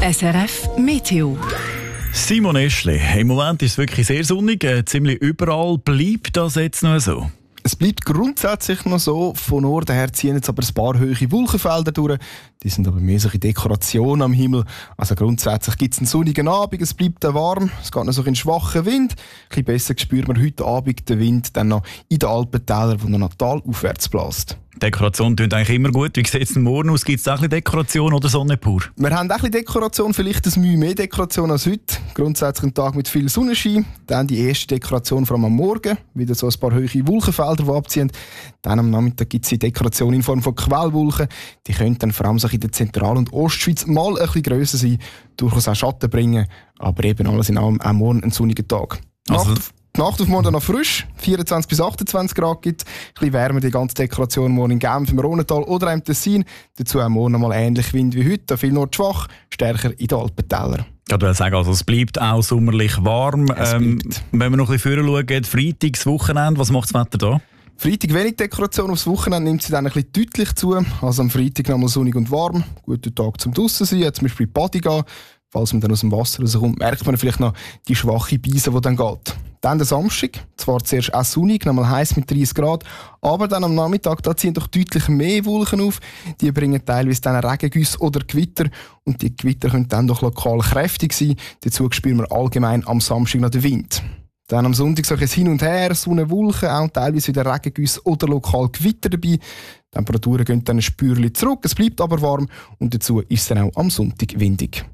SRF Meteo. Simon Eschli, im Moment ist es wirklich sehr sonnig, ziemlich überall. Bleibt das jetzt noch so? Es bleibt grundsätzlich noch so. Von Norden her ziehen jetzt aber ein paar hohe Wolkenfelder durch. Die sind aber mehr solche Dekorationen am Himmel. Also grundsätzlich gibt es einen sonnigen Abend, es bleibt warm, es geht noch so ein schwacher Wind. Ein bisschen besser spürt man heute Abend den Wind dann noch in den Alpentälern, wo noch talaufwärts bläst. Dekoration klingt eigentlich immer gut. Wie sieht es denn morgen aus? Gibt es auch ein bisschen Dekoration oder Sonne pur? Wir haben auch ein bisschen Dekoration, vielleicht ein Mühe mehr Dekoration als heute. Grundsätzlich ein Tag mit viel Sonnenschein. Dann die erste Dekoration vor allem am Morgen. Wieder so ein paar hohe Wolkenfelder, die abziehen. Dann am Nachmittag gibt es die Dekoration in Form von Quellwolken. Die können dann vor allem so in der Zentral- und Ostschweiz mal ein bisschen grösser sein, durchaus auch Schatten bringen. Aber eben alles in allem auch morgen ein sonniger Tag. Die Nacht auf morgen noch frisch, 24 bis 28 Grad gibt. Ein bisschen wärmer die ganze Dekoration morgen in Genf, im Rhontal oder im Tessin. Dazu auch morgen noch mal ähnlich Wind wie heute, viel nordschwach, stärker in den Alpentälern. Ich würde sagen, also es bleibt auch sommerlich warm. Wenn wir noch ein bisschen vorher schauen, Freitags Wochenende, was macht das Wetter da? Freitag wenig Dekoration, aufs Wochenende nimmt sie dann ein bisschen deutlich zu. Also am Freitag nochmal sonnig und warm, guter Tag zum draussen sein, zum Beispiel Badi gehen. Falls man dann aus dem Wasser rauskommt, merkt man vielleicht noch die schwache Beise, die dann geht. Dann der Samstag, zwar zuerst auch sonnig, nochmal heiß mit 30 Grad, aber dann am Nachmittag da ziehen doch deutlich mehr Wolken auf. Die bringen teilweise dann Regengüsse oder Gewitter und die Gewitter können dann doch lokal kräftig sein. Dazu spüren wir allgemein am Samstag noch den Wind. Dann am Sonntag so ein Hin und Her, Sonne, Wolken, auch teilweise wieder Regengüsse oder lokal Gewitter dabei. Die Temperaturen gehen dann ein Spürchen zurück, es bleibt aber warm und dazu ist es dann auch am Sonntag windig.